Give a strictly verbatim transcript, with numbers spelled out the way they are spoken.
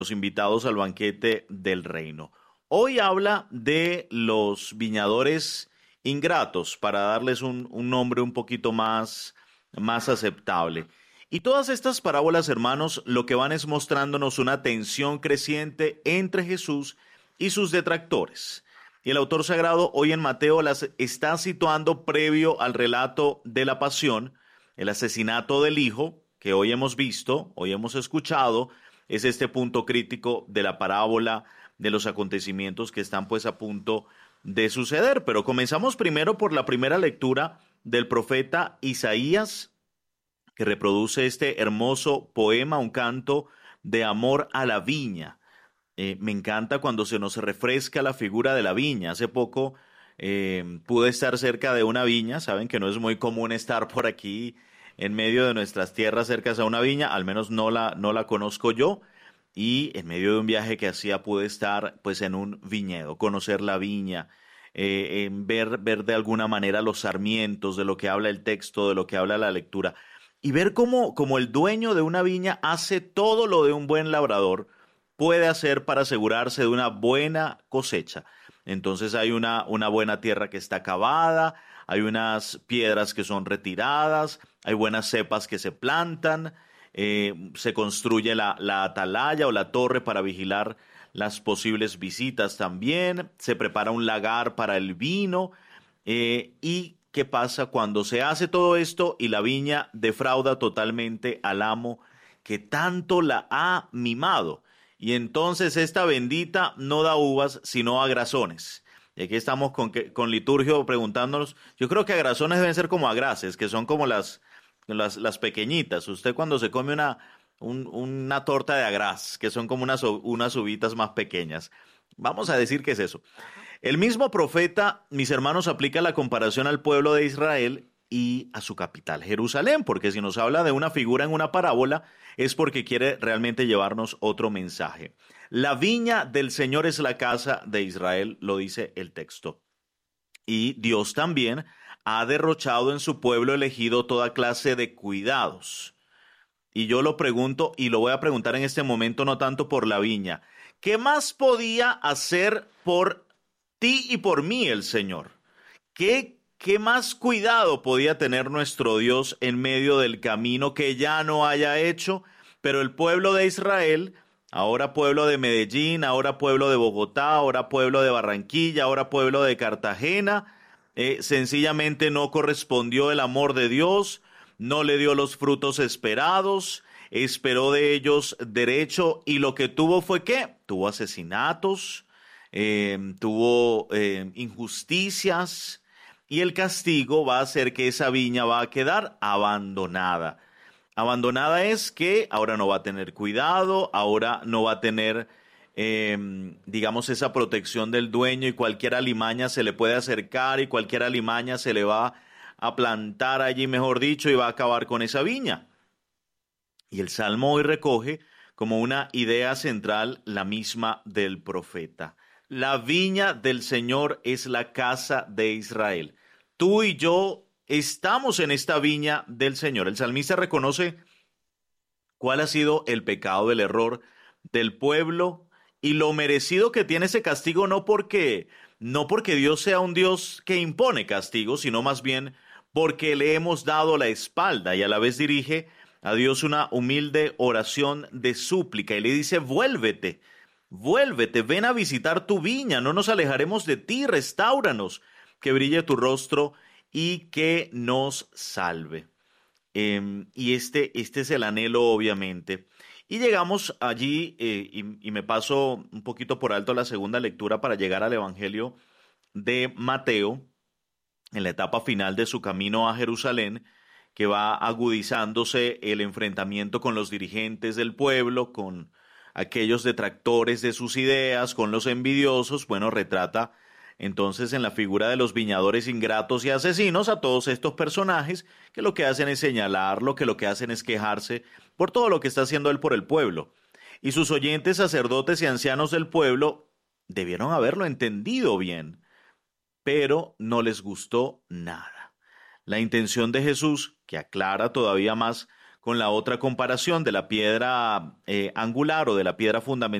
los invitados al banquete del reino. Hoy habla de los viñadores ingratos, para darles un, un nombre un poquito más, más aceptable. Y todas estas parábolas, hermanos, lo que van es mostrándonos una tensión creciente entre Jesús y sus detractores. Y el autor sagrado hoy en Mateo las está situando previo al relato de la pasión, el asesinato del Hijo, que hoy hemos visto, hoy hemos escuchado, es este punto crítico de la parábola, de los acontecimientos que están pues a punto de suceder. Pero comenzamos primero por la primera lectura del profeta Isaías, que reproduce este hermoso poema, un canto de amor a la viña. Eh, me encanta cuando se nos refresca la figura de la viña. Hace poco eh, pude estar cerca de una viña. Saben que no es muy común estar por aquí en medio de nuestras tierras cerca a una viña, al menos no la, no la conozco yo. Y en medio de un viaje que hacía pude estar pues en un viñedo, conocer la viña, eh, en ver, ver de alguna manera los sarmientos, de lo que habla el texto, de lo que habla la lectura, y ver cómo, cómo el dueño de una viña hace todo lo de un buen labrador puede hacer para asegurarse de una buena cosecha. Entonces hay una, una buena tierra que está cavada, hay unas piedras que son retiradas, hay buenas cepas que se plantan, eh, se construye la, la atalaya o la torre para vigilar las posibles visitas también, se prepara un lagar para el vino, eh, y ¿qué pasa cuando se hace todo esto y la viña defrauda totalmente al amo que tanto la ha mimado? Y entonces esta bendita no da uvas, sino agrazones. Y aquí estamos con, que, con Liturgio preguntándonos, yo creo que agrazones deben ser como agraces, que son como las, las, las pequeñitas. Usted cuando se come una, un, una torta de agraz, que son como unas, unas uvitas más pequeñas. Vamos a decir que es eso. El mismo profeta, mis hermanos, aplica la comparación al pueblo de Israel y a su capital, Jerusalén, porque si nos habla de una figura en una parábola, es porque quiere realmente llevarnos otro mensaje. La viña del Señor es la casa de Israel, lo dice el texto. Y Dios también ha derrochado en su pueblo elegido toda clase de cuidados. Y yo lo pregunto, y lo voy a preguntar en este momento, no tanto por la viña. ¿Qué más podía hacer por ti y por mí el Señor? ¿Qué ¿Qué más cuidado podía tener nuestro Dios en medio del camino que ya no haya hecho? Pero el pueblo de Israel, ahora pueblo de Medellín, ahora pueblo de Bogotá, ahora pueblo de Barranquilla, ahora pueblo de Cartagena, eh, sencillamente no correspondió el amor de Dios, no le dio los frutos esperados, esperó de ellos derecho y lo que tuvo fue ¿qué? Tuvo asesinatos, eh, tuvo eh, injusticias. Y el castigo va a hacer que esa viña va a quedar abandonada. Abandonada es que ahora no va a tener cuidado, ahora no va a tener, eh, digamos, esa protección del dueño y cualquier alimaña se le puede acercar y cualquier alimaña se le va a plantar allí, mejor dicho, y va a acabar con esa viña. Y el Salmo hoy recoge como una idea central la misma del profeta. La viña del Señor es la casa de Israel. Tú y yo estamos en esta viña del Señor. El salmista reconoce cuál ha sido el pecado, del error del pueblo y lo merecido que tiene ese castigo, no porque, no porque Dios sea un Dios que impone castigo, sino más bien porque le hemos dado la espalda, y a la vez dirige a Dios una humilde oración de súplica y le dice: vuélvete, vuélvete, ven a visitar tu viña, no nos alejaremos de ti, restáuranos, que brille tu rostro y que nos salve. Eh, y este, este es el anhelo, obviamente. Y llegamos allí, eh, y, y me paso un poquito por alto la segunda lectura para llegar al Evangelio de Mateo, en la etapa final de su camino a Jerusalén, que va agudizándose el enfrentamiento con los dirigentes del pueblo, con aquellos detractores de sus ideas, con los envidiosos. Bueno, retrata entonces en la figura de los viñadores ingratos y asesinos a todos estos personajes que lo que hacen es señalarlo, que lo que hacen es quejarse por todo lo que está haciendo él por el pueblo. Y sus oyentes sacerdotes y ancianos del pueblo debieron haberlo entendido bien, pero no les gustó nada. La intención de Jesús, que aclara todavía más con la otra comparación de la piedra eh, angular o de la piedra fundamental